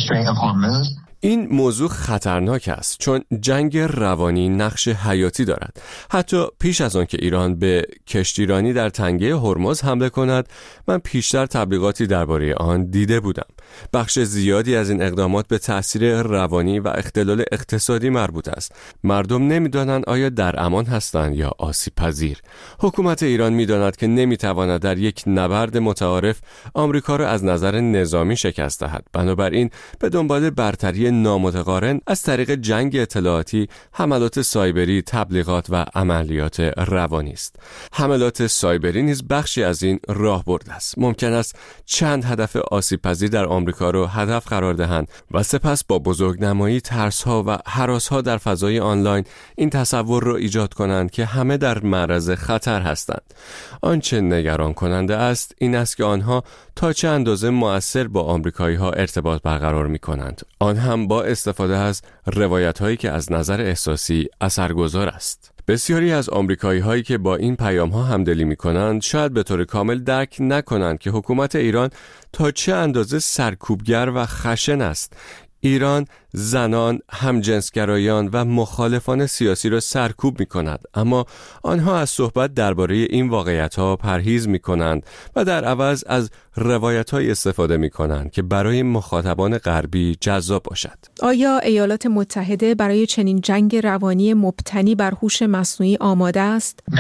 Strait of Hormuz. این موضوع خطرناک است چون جنگ روانی نقش حیاتی دارد. حتی پیش از آن که ایران به کشتیرانی در تنگه هرمز حمله کند، من پیشتر تبلیغاتی درباره آن دیده بودم. بخش زیادی از این اقدامات به تأثیر روانی و اختلال اقتصادی مربوط است. مردم نمی‌دانند آیا در امان هستند یا آسیب پذیر. حکومت ایران می‌داند که نمی‌تواند در یک نبرد متعارف آمریکا را از نظر نظامی شکست دهد. بنابراین به دنبال برتری نامتقارن از طریق جنگ اطلاعاتی، حملات سایبری، تبلیغات و عملیات روانی است. حملات سایبری نیز بخشی از این راهبرد است. ممکن است چند هدف آسیب پذیر در آمریکا را هدف قرار دهند و سپس با بزرگنمایی ترس‌ها و هراس‌ها در فضای آنلاین این تصور را ایجاد کنند که همه در معرض خطر هستند. آنچه نگران کننده است این است که آنها تا چه اندازه مؤثر با آمریکایی‌ها ارتباط برقرار می‌کنند، آن هم با استفاده از روایت‌هایی که از نظر احساسی اثرگذار است. بسیاری از آمریکایی‌هایی که با این پیام‌ها همدلی می‌کنند شاید به طور کامل درک نکنند که حکومت ایران تا چه اندازه سرکوبگر و خشن است. ایران زنان، همجنسگرایان و مخالفان سیاسی را سرکوب می‌کند، اما آنها از صحبت درباره این واقعیت‌ها پرهیز می‌کنند و در عوض از روایت‌های استفاده می‌کنند که برای مخاطبان غربی جذاب باشد. آیا ایالات متحده برای چنین جنگ روانی مبتنی بر هوش مصنوعی آماده است؟ No,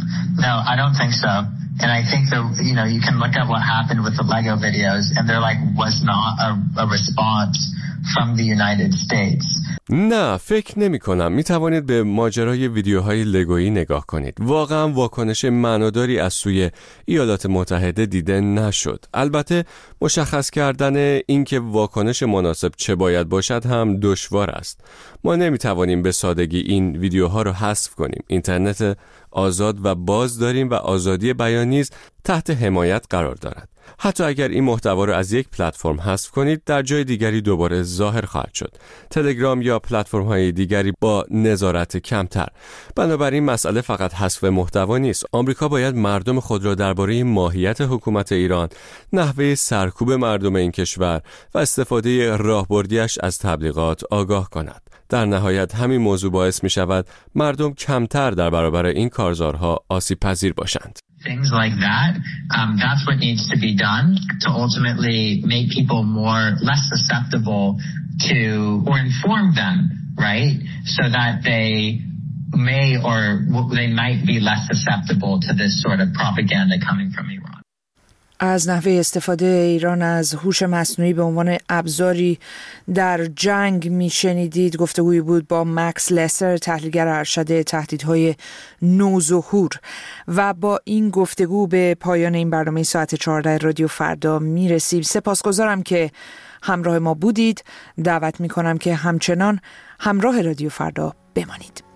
I don't think so. And I think that, you can look at what happened with the Lego videos and there was not a response from the United States. نه، فکر نمی کنم. می توانید به ماجرای ویدیوهای لگویی نگاه کنید. واقعا واکنش معناداری از سوی ایالات متحده دیده نشد. البته مشخص کردن اینکه واکنش مناسب چه باید باشد هم دشوار است. ما نمی توانیم به سادگی این ویدیوها رو حذف کنیم. اینترنت آزاد و باز داریم و آزادی بیان نیز تحت حمایت قرار دارد. حتی اگر این محتوا رو از یک پلتفرم حذف کنید، در جای دیگری دوباره ظاهر خواهد شد. تلگرام یا پلتفرم‌های دیگری با نظارت کمتر. بنابراین مسئله فقط حذف محتوا نیست. آمریکا باید مردم خود را درباره ماهیت حکومت ایران، نحوه سرکوب مردم این کشور و استفاده راهبردیش از تبلیغات آگاه کند. در نهایت همین موضوع باعث می شود مردم کمتر در برابر این کارزارها آسیب پذیر باشند. Things like that, that's what needs to be done to ultimately make people less susceptible to, or inform them, right? So that they might be less susceptible to this sort of propaganda coming from Iran. از نحوه استفاده ایران از هوش مصنوعی به عنوان ابزاری در جنگ میشنیدید. گفتگویی بود با مکس لسر، تحلیلگر ارشد تهدیدهای نوظهور. و با این گفتگو به پایان این برنامه ساعت 14 رادیو فردا میرسیم. سپاسگزارم که همراه ما بودید. دعوت میکنم که همچنان همراه رادیو فردا بمانید.